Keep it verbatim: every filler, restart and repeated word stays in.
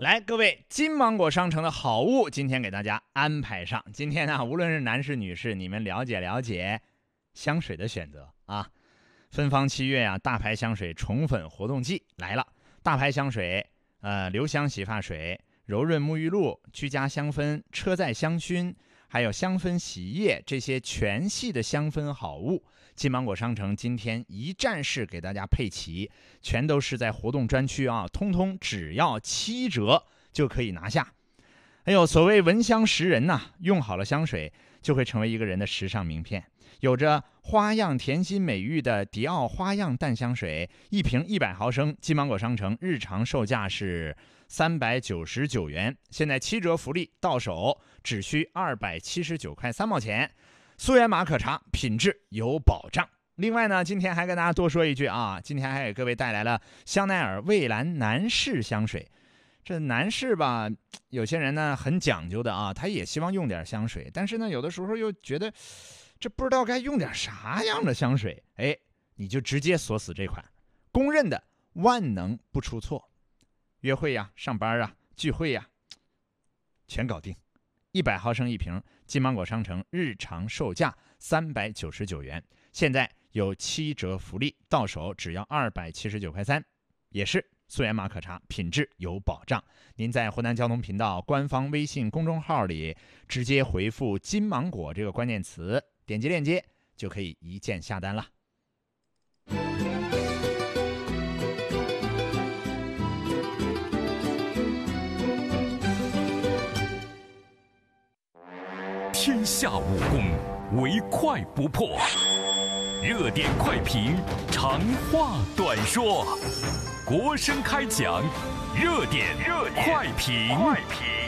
来，各位金芒果商城的好物，今天给大家安排上。今天呢，无论是男士女士，你们了解了解香水的选择啊。芬芳七月啊，大牌香水宠粉活动季来了。大牌香水，呃，留香洗发水、柔润沐浴露、居家香氛、车载香薰，还有香氛洗衣液，这些全系的香氛好物，金芒果商城今天一站式给大家配齐，全都是在活动专区啊，通通只要七折就可以拿下。还有所谓闻香识人呐、啊，用好了香水就会成为一个人的时尚名片。有着花样甜心美誉的迪奥花样淡香水，一瓶一百毫升，金芒果商城日常售价是三百九十九元，现在七折福利到手只需二百七十九块三毛钱。素颜玛可茶，品质有保障。另外呢，今天还跟大家多说一句啊，今天还给各位带来了香奈儿蔚蓝男士香水。这男士吧，有些人呢很讲究的啊，他也希望用点香水，但是呢，有的时候又觉得这不知道该用点啥样的香水，哎，你就直接锁死这款，公认的万能不出错，约会呀、上班啊、聚会呀，全搞定。一百毫升一瓶，金芒果商城日常售价三百九十九元，现在有七折福利，到手只要二百七十九块三，也是素颜玛可茶，品质有保障。您在湖南交通频道官方微信公众号里直接回复金芒果这个关键词，点击链接就可以一键下单了。 天下武功，唯快不破。热点快评，长话短说。国声开讲，热点热快评。快评